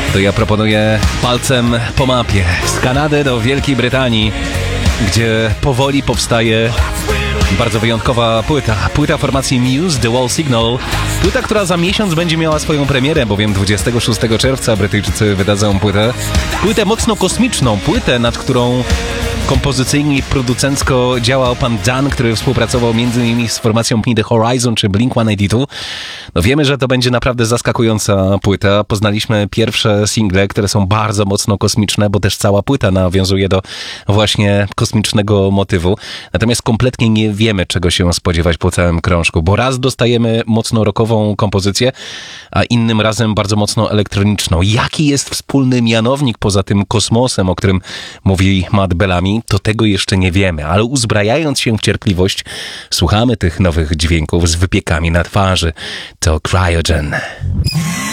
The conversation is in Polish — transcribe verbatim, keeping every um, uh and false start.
to ja proponuję palcem po mapie z Kanady do Wielkiej Brytanii, gdzie powoli powstaje bardzo wyjątkowa płyta. Płyta formacji Muse, The Wall Signal. Płyta, która za miesiąc będzie miała swoją premierę, bowiem dwudziestego szóstego czerwca Brytyjczycy wydadzą płytę. Płytę mocno kosmiczną, płytę, nad którą kompozycyjnie i producencko działał pan Dan, który współpracował między innymi z formacją The Horizon czy Blink sto osiemdziesiąt dwa. No wiemy, że to będzie naprawdę zaskakująca płyta. Poznaliśmy pierwsze single, które są bardzo mocno kosmiczne, bo też cała płyta nawiązuje do właśnie kosmicznego motywu. Natomiast kompletnie nie wiemy, czego się spodziewać po całym krążku, bo raz dostajemy mocno rockową kompozycję, a innym razem bardzo mocno elektroniczną. Jaki jest wspólny mianownik poza tym kosmosem, o którym mówi Matt Bellamy, to tego jeszcze nie wiemy, ale uzbrajając się w cierpliwość, słuchamy tych nowych dźwięków z wypiekami na twarzy. To Cryogen.